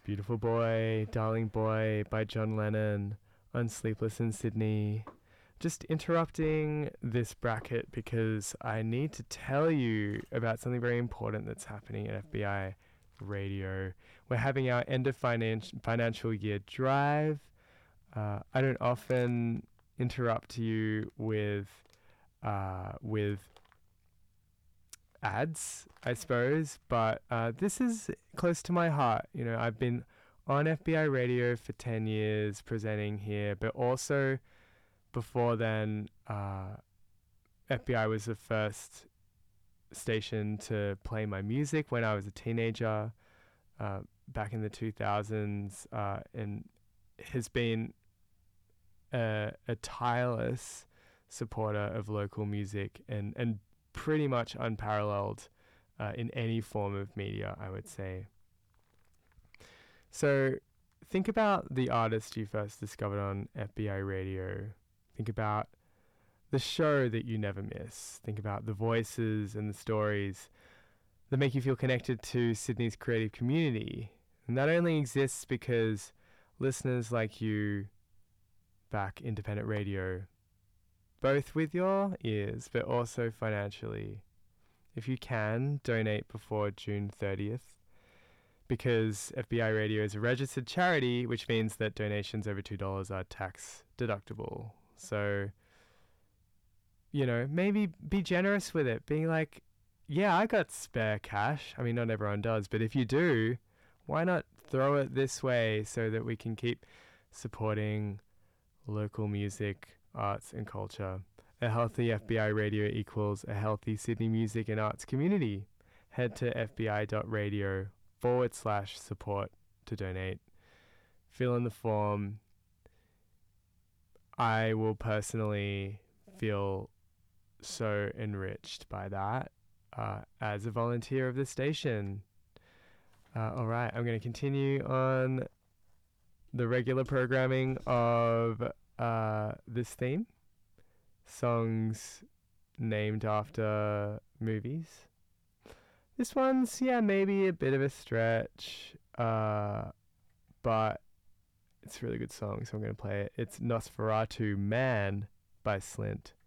Beautiful Boy, Darling Boy by John Lennon on Sleepless in Sydney. Just interrupting this bracket because I need to tell you about something very important that's happening at FBI Radio. We're having our end of financial year drive. I don't often interrupt you with ads, I suppose, but this is close to my heart. You know, I've been on FBI Radio for 10 years presenting here, but also before then, FBI was the first station to play my music when I was a teenager back in the 2000s, and has been a tireless supporter of local music and pretty much unparalleled in any form of media, I would say. So think about the artist you first discovered on FBI Radio. Think about the show that you never miss. Think about the voices and the stories that make you feel connected to Sydney's creative community. And that only exists because listeners like you back independent radio, both with your ears, but also financially. If you can, donate before June 30th, because FBI Radio is a registered charity, which means that donations over $2 are tax deductible. So, you know, maybe be generous with it. Being like, yeah, I got spare cash. I mean, not everyone does, but if you do, why not throw it this way so that we can keep supporting local music, arts and culture. A healthy FBI Radio equals a healthy Sydney music and arts community. Head to fbi.radio/support to donate. Fill in the form. I will personally feel so enriched by that as a volunteer of the station. All right, I'm going to continue on the regular programming of this theme. Songs named after movies. This one's, maybe a bit of a stretch, but it's a really good song, so I'm going to play it. It's Nosferatu Man by Slint.